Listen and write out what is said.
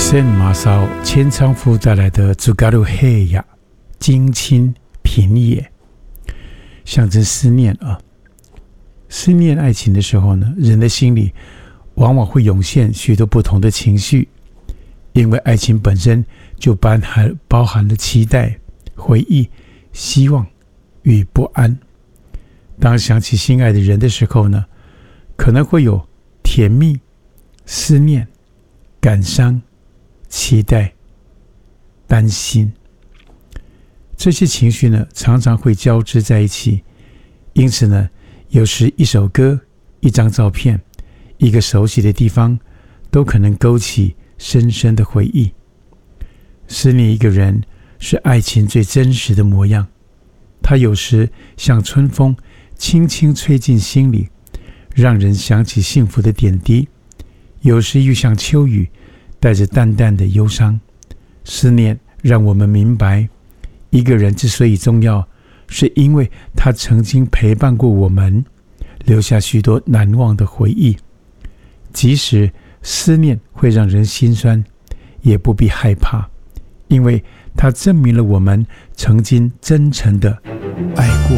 圣马烧千仓夫带来的祖嘎鲁黑呀，金亲平野，象征思念啊。思念爱情的时候呢，人的心里往往会涌现许多不同的情绪，因为爱情本身就包含了期待、回忆、希望与不安。当想起心爱的人的时候呢，可能会有甜蜜、思念、感伤、期待、担心，这些情绪呢，常常会交织在一起。因此呢，有时一首歌、一张照片、一个熟悉的地方，都可能勾起深深的回忆。思念一个人是爱情最真实的模样，它有时像春风轻轻吹进心里，让人想起幸福的点滴；有时又像秋雨，带着淡淡的忧伤。思念让我们明白，一个人之所以重要，是因为他曾经陪伴过我们，留下许多难忘的回忆。即使思念会让人心酸，也不必害怕，因为它证明了我们曾经真诚的爱过。